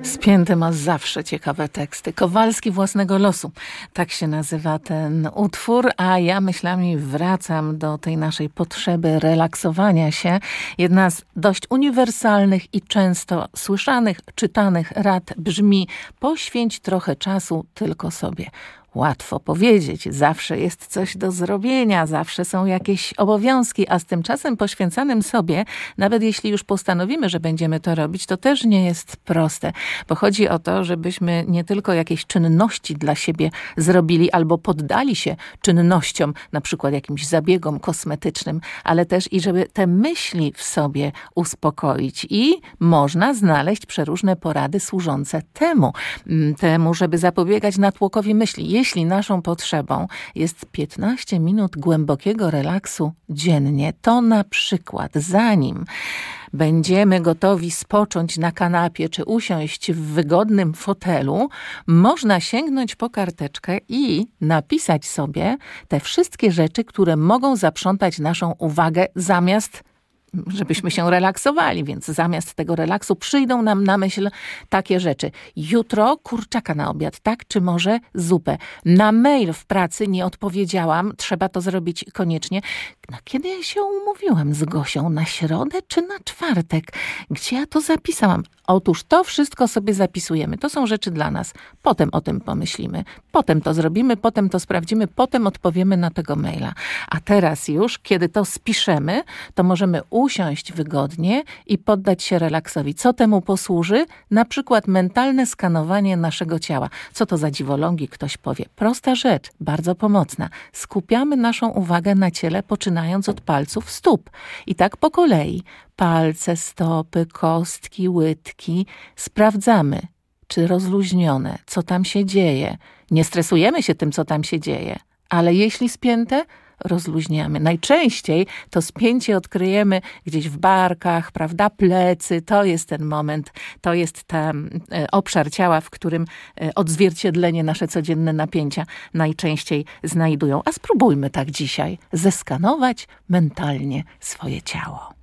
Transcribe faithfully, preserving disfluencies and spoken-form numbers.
Spięty ma zawsze ciekawe teksty. Kowalski własnego losu. Tak się nazywa ten utwór, a ja myślami wracam do tej naszej potrzeby relaksowania się. Jedna z dość uniwersalnych i często słyszanych, czytanych rad brzmi: poświęć trochę czasu tylko sobie. Łatwo powiedzieć, zawsze jest coś do zrobienia, zawsze są jakieś obowiązki, a z tym czasem poświęcanym sobie, nawet jeśli już postanowimy, że będziemy to robić, to też nie jest proste, bo chodzi o to, żebyśmy nie tylko jakieś czynności dla siebie zrobili albo poddali się czynnościom, na przykład jakimś zabiegom kosmetycznym, ale też i żeby te myśli w sobie uspokoić i można znaleźć przeróżne porady służące temu, temu, żeby zapobiegać natłokowi myśli. Jeśli naszą potrzebą jest piętnaście minut głębokiego relaksu dziennie, to na przykład zanim będziemy gotowi spocząć na kanapie czy usiąść w wygodnym fotelu, można sięgnąć po karteczkę i napisać sobie te wszystkie rzeczy, które mogą zaprzątać naszą uwagę zamiast żebyśmy się relaksowali, więc zamiast tego relaksu przyjdą nam na myśl takie rzeczy. Jutro kurczaka na obiad, tak? Czy może zupę? Na mail w pracy nie odpowiedziałam, trzeba to zrobić koniecznie. Na kiedy ja się umówiłam z Gosią? Na środę czy na czwartek? Gdzie ja to zapisałam? Otóż to wszystko sobie zapisujemy. To są rzeczy dla nas. Potem o tym pomyślimy. Potem to zrobimy, potem to sprawdzimy, potem odpowiemy na tego maila. A teraz już, kiedy to spiszemy, to możemy usiąść wygodnie i poddać się relaksowi. Co temu posłuży? Na przykład mentalne skanowanie naszego ciała. Co to za dziwolągi? Ktoś powie. Prosta rzecz, bardzo pomocna. Skupiamy naszą uwagę na ciele, poczynając od palców stóp. I tak po kolei. Palce, stopy, kostki, łydki. Sprawdzamy, czy rozluźnione, co tam się dzieje. Nie stresujemy się tym, co tam się dzieje, ale jeśli spięte, rozluźniamy. Najczęściej to spięcie odkryjemy gdzieś w barkach, prawda, plecy. To jest ten moment, to jest ten obszar ciała, w którym odzwierciedlenie nasze codzienne napięcia najczęściej znajdują. A spróbujmy tak dzisiaj zeskanować mentalnie swoje ciało.